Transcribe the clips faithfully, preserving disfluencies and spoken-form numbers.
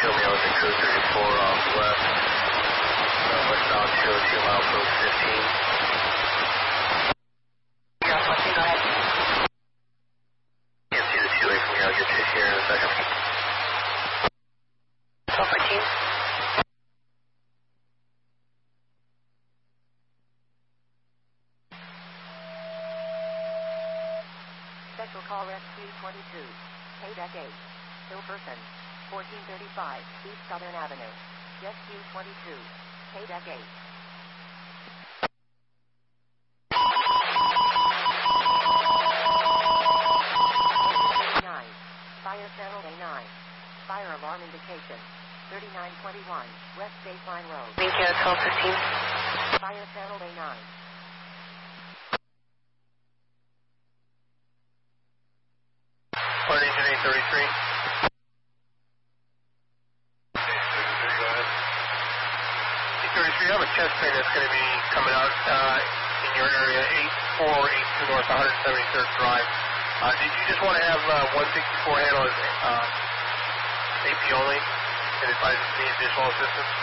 show me I was in code thirty-four off left. Uh, westbound two oh two mile post fifteen. Yeah, fourteen, go ahead. Can't see the two A from here. I'll get you here in a second. twelve fourteen. Special call Rescue twenty-two. Paydeck eight. Hilferson. fourteen thirty-five East Southern Avenue. Rescue twenty-two. Paydeck eight. Fire channel A nine. Fire alarm indication. thirty-nine twenty-one West Baseline Road. Thank you, twelve fifteen. Fire channel A nine. Flight engine eight thirty-three. eight thirty-three, I have a chest train that's going to be coming out uh, in your area, eight four eight two North one seventy-third Drive. Uh, did you just want to have uh, one sixty-four handle as uh, A P only and advise us any additional assistance?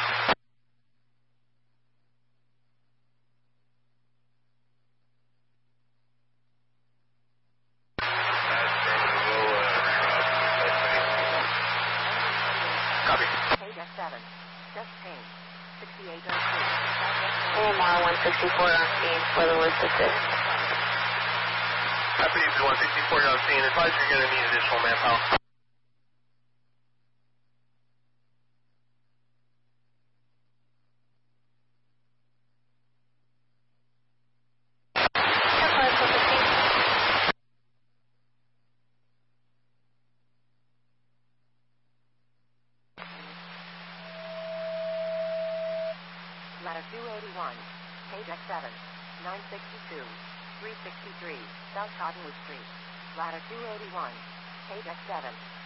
Copy. Paydeck seven. Just pain. sixty-eight oh two. A M R one sixty-four on scene for the worst assist. Happy to one sixty-four on scene. Advise you're going to need additional manpower. Ladder two eighty-one. Paydeck seven. nine sixty-two. three sixty-three South Cottonwood Street. Ladder two eighty-one. Paydeck seven.